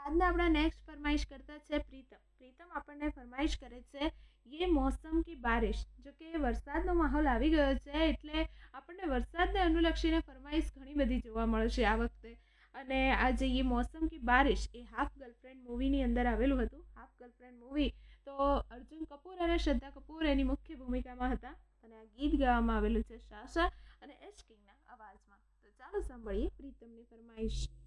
આજના આપણા નેક્સ્ટ ફરમાઈશ કરતા છે પ્રીતમ આપણને ફરમાઈશ કરે છે ये मौसम की बारिश। જો કે વરસાદનો માહોલ આવી ગયો છે એટલે આપણને વરસાદને અનુલક્ષીને ફરમાઈશ ઘણી બધી જોવા મળશે આ વખતે। અને આજે ये मौसम की बारिश એ હાફ ગર્લફ્રેન્ડ મૂવીની અંદર આવેલું હતું। હાફ ગર્લફ્રેન્ડ મૂવી તો અર્જુન કપૂર અને શ્રદ્ધા કપૂર એની મુખ્ય ભૂમિકામાં હતા અને આ ગીત ગાવામાં આવેલું છે સાશા અને એસ કિંગના અવાજમાં। તો ચાલો સાંભળીએ પ્રીતમની ફરમાઈશ।